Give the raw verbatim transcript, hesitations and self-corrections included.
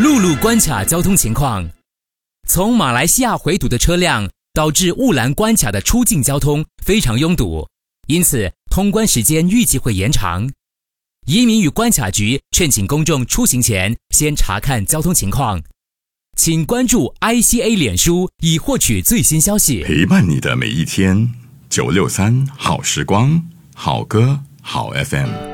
陆路关卡交通情况：从马来西亚回堵的车辆导致雾兰关卡的出境交通非常拥堵，因此通关时间预计会延长。移民与关卡局劝请公众出行前先查看交通情况。请关注 I C A 脸书以获取最新消息。 陪伴你的每一天，九六三好时光，好歌好 F M。